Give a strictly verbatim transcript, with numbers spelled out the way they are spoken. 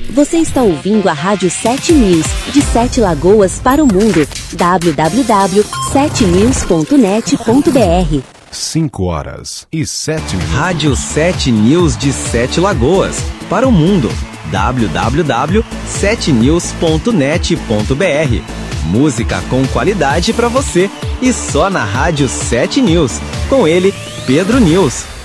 Você está ouvindo a Rádio sete News, de Sete Lagoas para o mundo. w w w ponto sete news ponto net ponto b r. cinco horas e sete minutos. Rádio sete News de Sete Lagoas para o mundo. w w w ponto sete news ponto net ponto b r. Música com qualidade para você e só na Rádio sete News. Com ele, Pedro News.